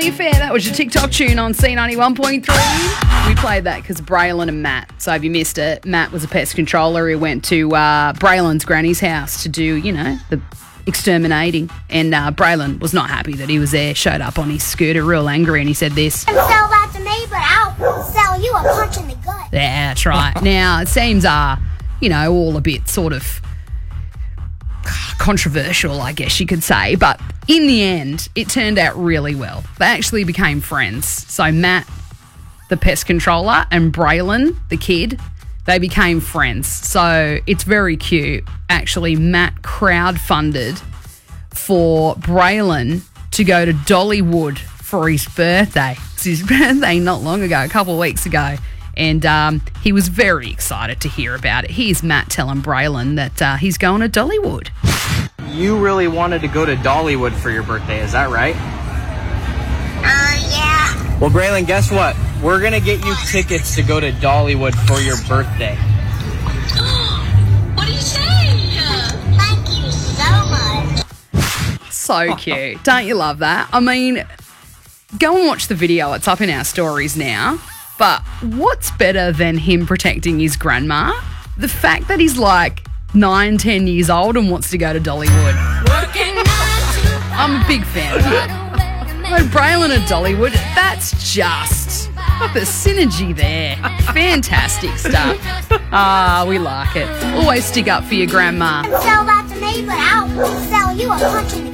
Family Affair. That was your TikTok tune on C91.3. We played that because of Braylon and Matt. So if you missed it, Matt was a pest controller. He went to Braylon's granny's house to do, the exterminating. And Braylon was not happy that he was there, showed up on his scooter real angry, and he said this. You can sell that to me, but I'll sell you a punch in the gut. Yeah, that's right. Now, it seems, all a bit sort of controversial, I guess you could say. But in the end, it turned out really well. They actually became friends. So Matt, the pest controller, and Braylon, the kid, they became friends. So it's very cute. Actually, Matt crowdfunded for Braylon to go to Dollywood for his birthday. It's his birthday not long ago, a couple of weeks ago. And he was very excited to hear about it. Here's Matt telling Braylon that he's going to Dollywood. You really wanted to go to Dollywood for your birthday, is that right? Yeah. Well, Braylon, guess what? We're going to get you tickets to go to Dollywood for your birthday. What do you say? Thank you so much. So cute. Don't you love that? I mean, go and watch the video. It's up in our stories now. But what's better than him protecting his grandma? The fact that he's like 9, 10 years old and wants to go to Dollywood. I'm a big fan of that. Like Braylon and Dollywood, that's just the synergy there. Fantastic stuff. We like it. Always stick up for your grandma. You can sell that to me, but I'll sell you a punch in the gut.